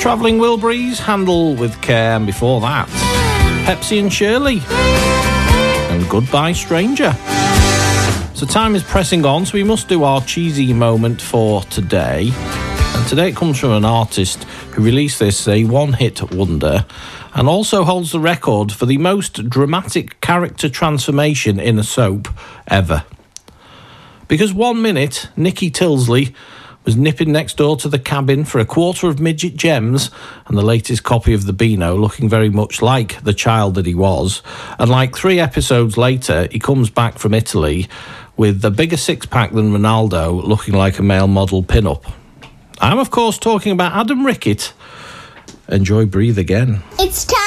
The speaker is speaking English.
Travelling Wilburys, Handle with Care, and before that, Pepsi and Shirley, and Goodbye Stranger. So time is pressing on, so we must do our cheesy moment for today. And today it comes from an artist who released this, a one-hit wonder, and also holds the record for the most dramatic character transformation in a soap ever. Because 1 minute, Nikki Tilsley was nipping next door to the cabin for a quarter of midget gems and the latest copy of the Beano, looking very much like the child that he was. And like 3 episodes later, he comes back from Italy with a bigger six-pack than Ronaldo, looking like a male model pin-up. I'm, of course, talking about Adam Rickett. Enjoy Breathe Again. It's time